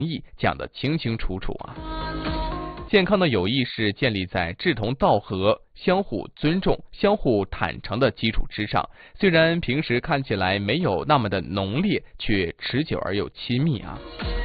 义讲得清清楚楚啊。健康的友谊是建立在志同道合、相互尊重、相互坦诚的基础之上，虽然平时看起来没有那么的浓烈，却持久而又亲密啊。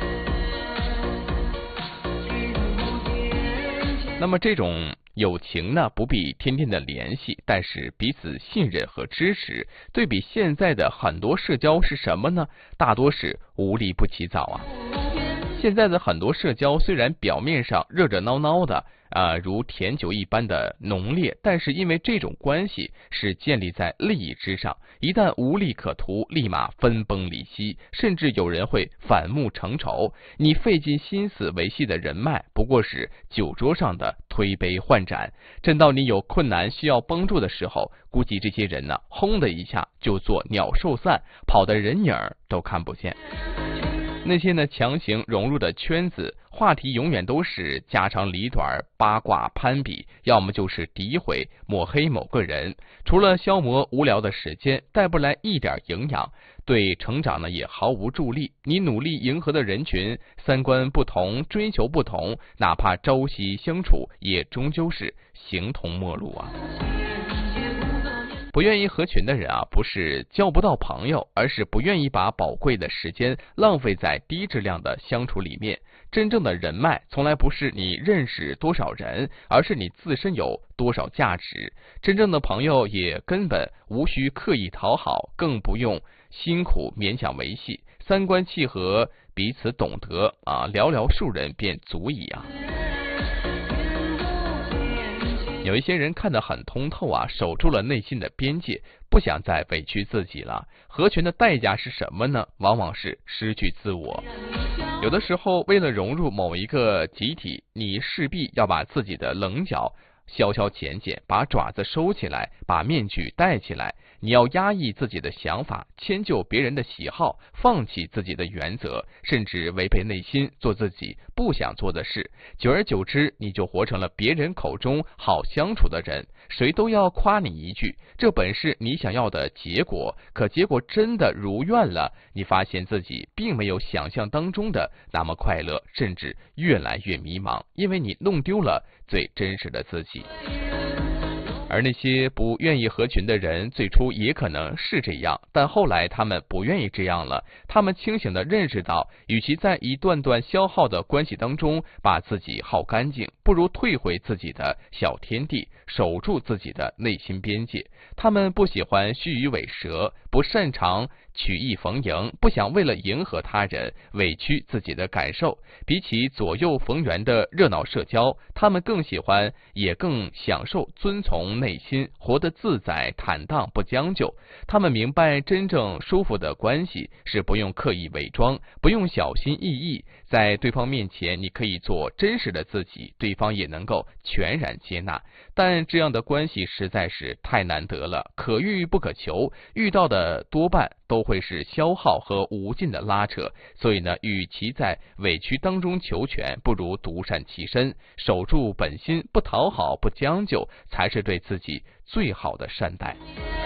那么这种友情呢，不必天天的联系，但是彼此信任和支持。对比现在的很多社交是什么呢？大多是无利不起早啊。现在的很多社交虽然表面上热热闹闹的如甜酒一般的浓烈，但是因为这种关系是建立在利益之上，一旦无利可图，立马分崩离析，甚至有人会反目成仇。你费尽心思维系的人脉，不过是酒桌上的推杯换盏。真到你有困难需要帮助的时候，估计这些人呢，轰的一下就做鸟兽散，跑的人影都看不见。那些呢强行融入的圈子，话题永远都是家长里短、八卦攀比，要么就是诋毁抹黑某个人，除了消磨无聊的时间，带不来一点营养，对成长呢也毫无助力。你努力迎合的人群三观不同，追求不同，哪怕朝夕相处，也终究是形同陌路啊。不愿意合群的人啊，不是交不到朋友，而是不愿意把宝贵的时间浪费在低质量的相处里面。真正的人脉从来不是你认识多少人，而是你自身有多少价值。真正的朋友也根本无需刻意讨好，更不用辛苦勉强维系。三观契合，彼此懂得寥寥数人便足矣啊。有一些人看得很通透啊，守住了内心的边界，不想再委屈自己了。合群的代价是什么呢？往往是失去自我。有的时候，为了融入某一个集体，你势必要把自己的棱角消消减减，把爪子收起来，把面具戴起来。你要压抑自己的想法，迁就别人的喜好，放弃自己的原则，甚至违背内心，做自己不想做的事。久而久之，你就活成了别人口中好相处的人，谁都要夸你一句，这本是你想要的结果。可结果真的如愿了，你发现自己并没有想象当中的那么快乐，甚至越来越迷茫，因为你弄丢了最真实的自己。而那些不愿意合群的人，最初也可能是这样，但后来他们不愿意这样了。他们清醒地认识到，与其在一段段消耗的关系当中把自己耗干净，不如退回自己的小天地，守住自己的内心边界。他们不喜欢虚与委蛇，不擅长曲意逢迎，不想为了迎合他人委屈自己的感受。比起左右逢源的热闹社交，他们更喜欢也更享受遵从内心，活得自在坦荡，不将就。他们明白真正舒服的关系是不用刻意伪装，不用小心翼翼，在对方面前你可以做真实的自己，对方也能够全然接纳。但这样的关系实在是太难得了，可遇不可求，遇到的多半都会是消耗和无尽的拉扯。所以呢，与其在委屈当中求全，不如独善其身，守住本心，不讨好，不将就，才是对自己最好的善待。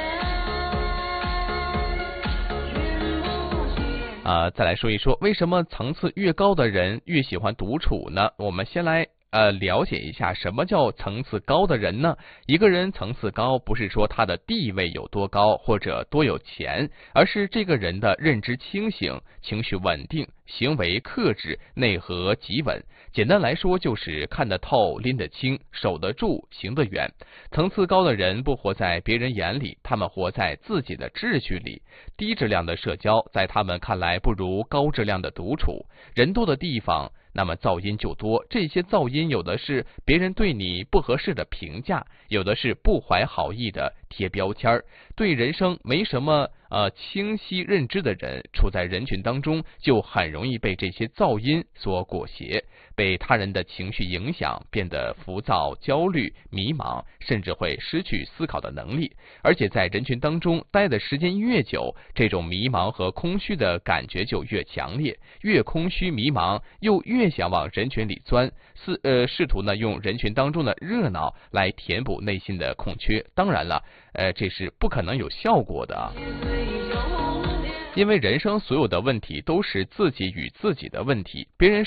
再来说一说，为什么层次越高的人越喜欢独处呢？我们先来了解一下什么叫层次高的人呢？一个人层次高，不是说他的地位有多高或者多有钱，而是这个人的认知清醒，情绪稳定，行为克制，内核极稳。简单来说，就是看得透，拎得清，守得住，行得远。层次高的人不活在别人眼里，他们活在自己的秩序里。低质量的社交在他们看来不如高质量的独处。人多的地方，那么噪音就多，这些噪音有的是别人对你不合适的评价，有的是不怀好意的贴标签。对人生没什么清晰认知的人，处在人群当中就很容易被这些噪音所裹挟，被他人的情绪影响，变得浮躁、焦虑、迷茫，甚至会失去思考的能力。而且在人群当中待的时间越久，这种迷茫和空虚的感觉就越强烈，越空虚迷茫，又越想往人群里钻，试图呢用人群当中的热闹来填补内心的空缺。当然了，这是不可能有效果的。因为人生所有的问题都是自己与自己的问题，别人